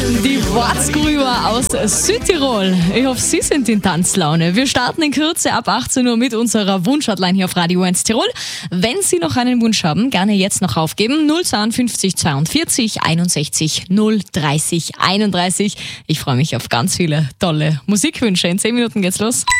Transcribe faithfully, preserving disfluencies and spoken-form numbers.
Die Watzgrüber aus Südtirol. Ich hoffe, Sie sind in Tanzlaune. Wir starten in Kürze ab achtzehn Uhr mit unserer Wunschhotline hier auf Radio eins Tirol. Wenn Sie noch einen Wunsch haben, gerne jetzt noch aufgeben. null fünf zweiundvierzig einundsechzig null dreißig einunddreißig. Ich freue mich auf ganz viele tolle Musikwünsche. In zehn Minuten geht's los.